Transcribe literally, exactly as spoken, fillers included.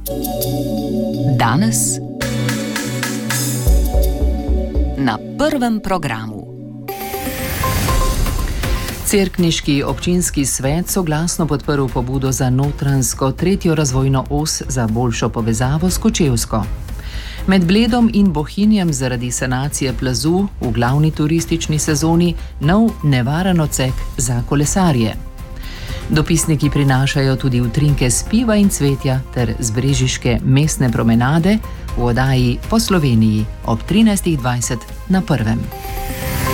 Danes na prvem programu. Cerkniški občinski svet soglasno podprl pobudo za notranjsko tretjo razvojno os za boljšo povezavo s Kočevsko. Med Bledom in Bohinjem zaradi sanacije plazu v glavni turistični sezoni nov nevaren odsek za kolesarje. Dopisniki prinašajo tudi utrinke s piva in cvetja ter z brežiške mestne promenade v oddaji Po Sloveniji ob trinajstih dvajset na prvem.